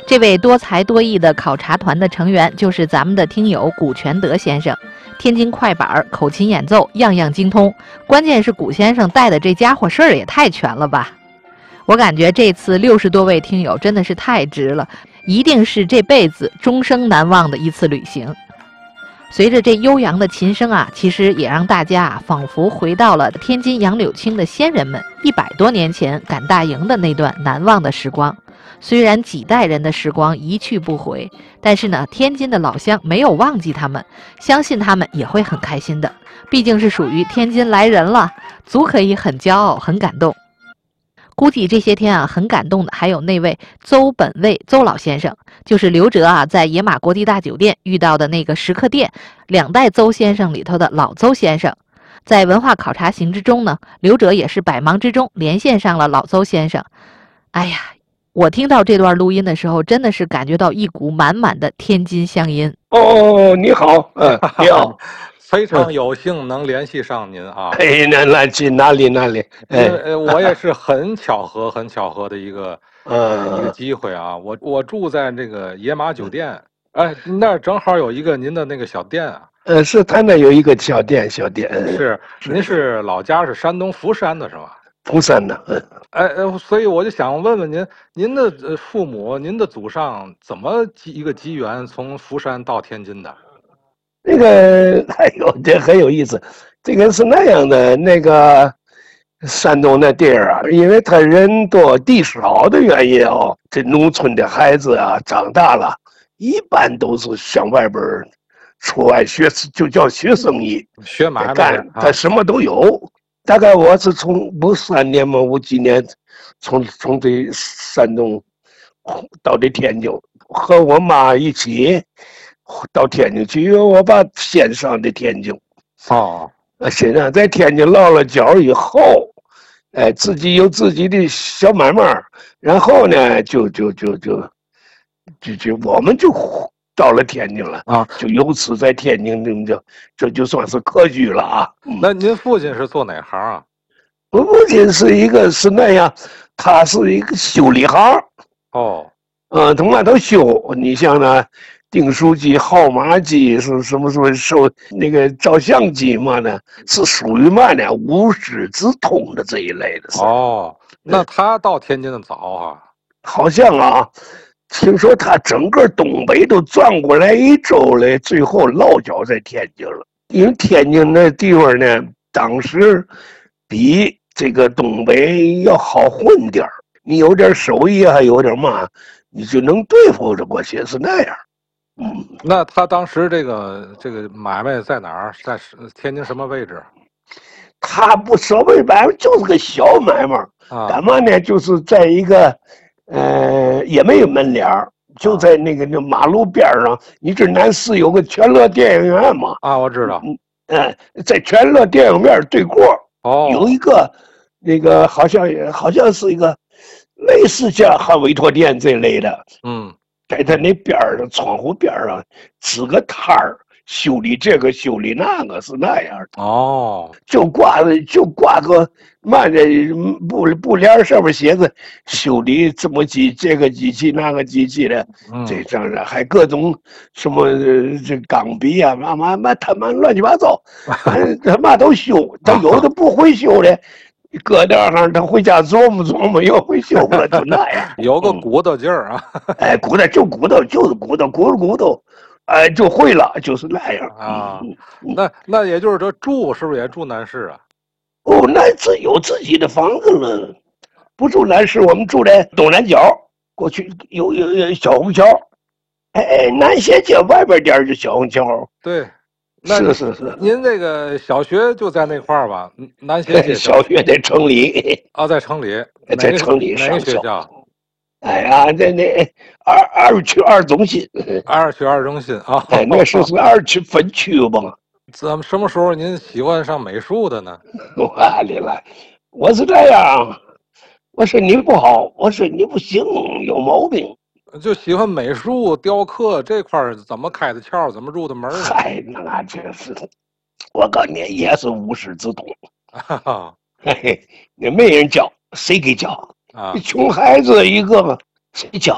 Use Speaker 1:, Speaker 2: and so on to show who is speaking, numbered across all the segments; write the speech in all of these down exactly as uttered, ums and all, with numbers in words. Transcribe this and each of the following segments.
Speaker 1: 这位多才多艺的考察团的成员就是咱们的听友古全德先生，天津快板、口琴演奏样样精通，关键是古先生带的这家伙事儿也太全了吧！我感觉这次六十多位听友真的是太值了，一定是这辈子终生难忘的一次旅行。随着这悠扬的琴声啊，其实也让大家啊仿佛回到了天津杨柳青的先人们一百多年前赶大营的那段难忘的时光。虽然几代人的时光一去不回，但是呢，天津的老乡没有忘记他们，相信他们也会很开心的。毕竟是属于天津来人了，足可以很骄傲、很感动。估计这些天啊，很感动的还有那位邹本卫邹老先生，就是刘哲啊在野马国际大酒店遇到的那个食客店两代邹先生里头的老邹先生。在文化考察行之中呢，刘哲也是百忙之中连线上了老邹先生。哎呀，我听到这段录音的时候，真的是感觉到一股满满的天津乡音。
Speaker 2: 哦，你好，嗯，你好。
Speaker 3: 非常有幸能联系上您啊！
Speaker 2: 哎，那那去哪里哪里？
Speaker 3: 哎，我也是很巧合、很巧合的一个呃一个机会啊！我我住在这个野马酒店，哎，那儿正好有一个您的那个小店啊。
Speaker 2: 呃，是他那有一个小店，小店。
Speaker 3: 是，您是老家是山东福山的是吧？
Speaker 2: 福山的，嗯。
Speaker 3: 哎哎，所以我就想问问您，您的父母、您的祖上怎么一个机缘从福山到天津的？
Speaker 2: 那个，哎呦，这很有意思。这个是那样的，那个山东那地儿啊，因为他人多地少的原因哦，这农村的孩子啊，长大了，一般都是向外边出外学，就叫学生意，
Speaker 3: 学买卖
Speaker 2: 干，他什么都有。大概我是从五三年嘛，五几年，从从这山东到这天津，和我妈一起。到天津去，因为我爸先上的天津，
Speaker 3: 哦，
Speaker 2: 现在在天津落了脚以后，哎，自己有自己的小买卖，然后呢，就就就就就就我们就到了天津了
Speaker 3: 啊，
Speaker 2: 就由此在天津这就这就算是客居了啊。
Speaker 3: 那您父亲是做哪行啊？
Speaker 2: 我父亲是一个是那样，他是一个修理行。
Speaker 3: 哦，
Speaker 2: 嗯，他嘛都修，你像呢。订书机、号码机是什么什么收那个照相机嘛呢？是属于嘛呢？无师自通的这一类的。
Speaker 3: 哦，那他到天津的早啊？
Speaker 2: 好像啊，听说他整个东北都转过来一周了，最后落脚在天津了。因为天津那地方呢，当时比这个东北要好混点儿，你有点手艺还有点嘛，你就能对付着过去，是那样。
Speaker 3: 嗯，那他当时这个这个买卖在哪儿？在天津什么位置？
Speaker 2: 他不所谓买卖，就是个小买卖啊。干嘛呢？就是在一个，呃，也没有门脸儿，就在那个那马路边上。你这南市有个全乐电影院嘛？
Speaker 3: 啊，我知道。
Speaker 2: 嗯，呃，在全乐电影院对过，
Speaker 3: 哦，
Speaker 2: 有一个那个好像也好像是一个类似像汉委托店这类的。
Speaker 3: 嗯。
Speaker 2: 在他那边上，窗户边上支个摊儿，修理这个修理那个，是那样的。
Speaker 3: 哦，
Speaker 2: 就挂着就挂个嘛的布布帘上面写着修理这么机这个机器那个机器的，
Speaker 3: 嗯、
Speaker 2: 这上面还各种什么这钢笔啊嘛嘛嘛他妈乱七八糟，他妈都修，他有的不会修的。搁那上，他回家琢磨琢磨，又会修了，就那样。
Speaker 3: 有个骨头劲儿啊！
Speaker 2: 哎，骨头就骨头，就是骨头，骨头骨头，哎，就会了，就是那样
Speaker 3: 啊。那那也就是这住是不是也住南市啊？
Speaker 2: 哦，那自有自己的房子了，不住南市，我们住在东南角，过去有有有小虹桥，哎，南斜街外边点就小虹桥。
Speaker 3: 对。
Speaker 2: 是是是，
Speaker 3: 您这个小学就在那块儿吧？南斜街
Speaker 2: 小学在城里。
Speaker 3: 啊，在城里，
Speaker 2: 在城里
Speaker 3: 哪个学校？
Speaker 2: 哎呀，在那二二区二中心。
Speaker 3: 二区二中心啊，
Speaker 2: 哎，那是是二区分区吧？
Speaker 3: 怎么什么时候您喜欢上美术的呢？
Speaker 2: 我的来，我是这样，我说你不好，我说你不行，有毛病。
Speaker 3: 就喜欢美术雕刻这块儿，怎么开的窍，怎么入的门？
Speaker 2: 嗨，那真是，我告诉你，也是无师自通。嘿嘿，那没人教，谁给教？啊，穷孩子一个嘛，谁教你？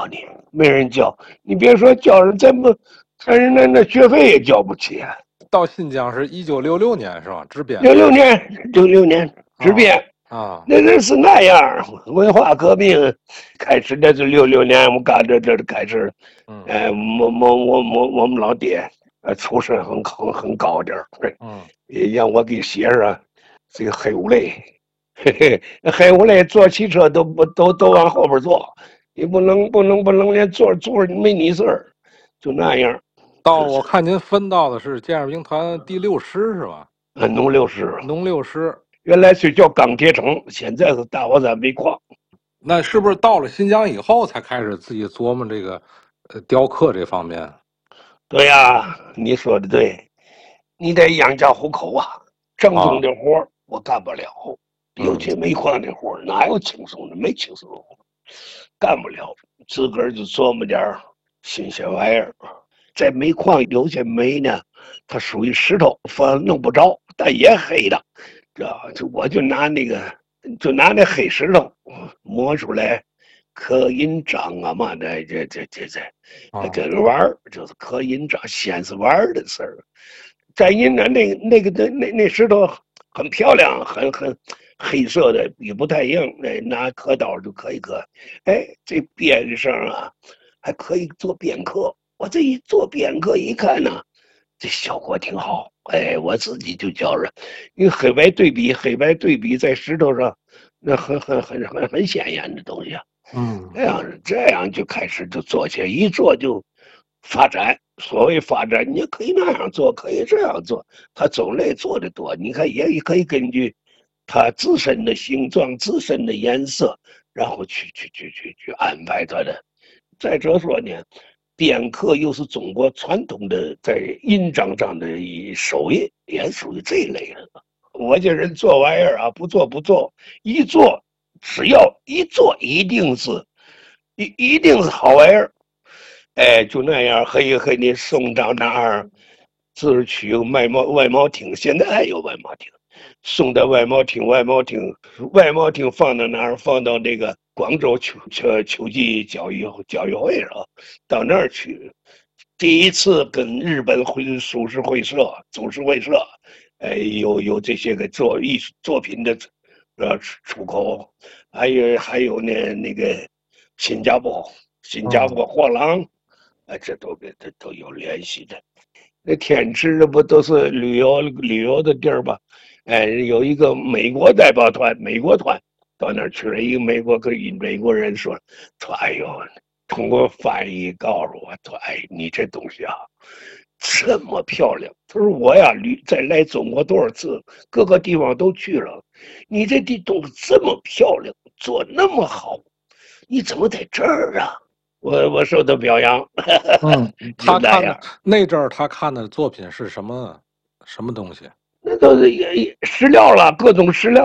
Speaker 2: 没人交。你别说交人，咱们咱人那那学费也交不起啊。
Speaker 3: 到新疆是一九六六年是吧？支边。
Speaker 2: 六六年，六六年支边
Speaker 3: 啊，
Speaker 2: 那那是那样。文化革命开始，那是六六年，我们干这这开始。嗯，哎，我我我我我们老爹，呃，出身很很很高点儿。嗯，让我给写上这个黑五类，嘿嘿，黑五类坐汽车都不都都往后边坐，你不能不能不能连坐坐没你事儿，就那样。
Speaker 3: 到我看您分到的是建设兵团第六师是吧？
Speaker 2: 啊，农六师，
Speaker 3: 农六师，
Speaker 2: 原来是叫钢铁城，现在是大华山煤矿。
Speaker 3: 那是不是到了新疆以后才开始自己琢磨这个，呃，雕刻这方面？
Speaker 2: 对呀，你说的对，你得养家糊口啊。正宗的活、啊、我干不了，尤其煤矿的活、嗯、哪有轻松的？没轻松的活，干不了。自个儿就琢磨点新鲜玩意儿。在煤矿有些煤呢，它属于石头，反正弄不着，但也黑的。这就我就拿那个，就拿那黑石头磨出来，刻印章啊嘛的，这这这这，这个玩儿就是刻印章，先是玩儿的事儿。在印章那那个那那那石头很漂亮，很很黑色的，也不太硬，那拿刻刀就可以刻。哎，这边上啊，还可以做边刻。我这一做边刻一看呢，这效果挺好。哎，我自己就觉着，因为黑白对比，黑白对比在石头上，那很很很很很显眼的东西啊。嗯，这样这样就开始就做起来，一做就发展。所谓发展，你可以那样做，可以这样做，它种类做的多。你看，也可以根据它自身的形状、自身的颜色，然后去去去去去安排它的。再者说呢，边刻又是中国传统的在印章上的手艺，也属于这一类的。我这人做玩意儿啊，不做不做，一做只要一做，一定是一一定是好玩意儿。哎，就那样，黑黑你送到那儿，自治区有外贸外贸厅，现在还有外贸厅，送到外贸厅，外贸厅外贸厅放到哪儿？放到那个广州秋秋秋季交易交易会上，到那儿去。第一次跟日本会株式会社、株式会社，哎，有有这些个做艺术作品的呃出口，还有还有呢那个新加坡新加坡货郎。啊，这都跟这都有联系的。那天池这不都是旅游旅游的地儿吧？哎，有一个美国代表团，美国团到那儿去了，一个美国跟美国人说：“说哎呦，通过翻译告诉我，说哎，你这东西啊，这么漂亮。”他说：“我呀，旅再来中国多少次，各个地方都去了，你这地东西这么漂亮，做那么好，你怎么在这儿啊？”我我受到表扬。
Speaker 3: 嗯，他看的那阵儿，他看的作品是什么什么东西？
Speaker 2: 那都是石料了，各种石料。